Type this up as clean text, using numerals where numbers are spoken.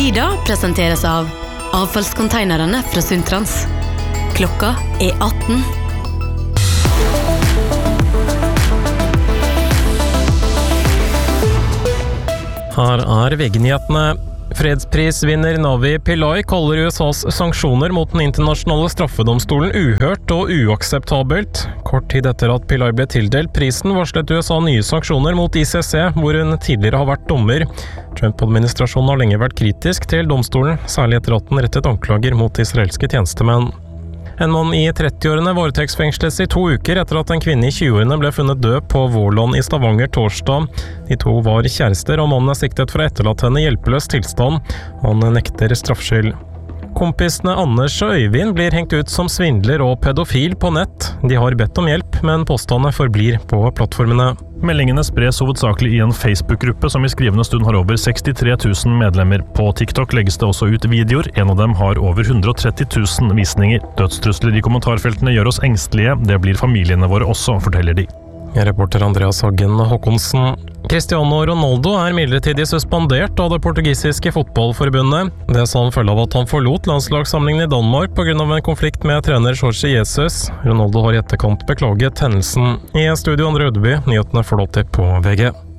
Tida presenteres av avfallskonteinerne fra Sundtrans. Klokka 18. Her VG-nyhetene. Fredsprisvinner Navi Pillay kaller USAs sanksjoner mot den internasjonale straffedomstolen uhørt og uakseptabelt. Kort tid etter at Pillay ble tildelt prisen, varslet USA nye sanksjoner mot ICC, hvor hun tidligere har vært dommer. Trump-administrasjonen har lenge vært kritisk til domstolen, særlig etter at den rettet anklager mot israelske tjenestemenn. En mann i 30-årene varetektsfengsles i 2 uker etter at en kvinne i 20-årene ble funnet død på Vårland i Stavanger torsdag. De 2 var kjærester, og mannen er siktet for å etterlate henne i hjelpeløs tilstand. Han nekter straffskyld. Kompisene Anders og Øyvind blir hengt ut som svindler og pedofil på nett. De har bedt om hjelp, men påstandene forblir på plattformene. Meldingene spres hovedsakelig i en Facebook-gruppe som i skrivende stund har over 63 000 medlemmer. På TikTok legges det også ut videoer, en av dem har over 130 000 visninger. Dødstrusler i kommentarfeltene gjør oss engstelige, det blir familiene våre også, forteller de. Reporter Andreas Hagen Håkonsen. Cristiano Ronaldo er midlertidig suspendert av det portugisiske fotballforbundet. Det sa han følge av at han forlot landslagssamlingen i Danmark på grunn av en konflikt med trener Jorge Jesus. Ronaldo har i etterkant beklaget hendelsen. I studio Andre Ødeby, nyhetene får du opp til på VG.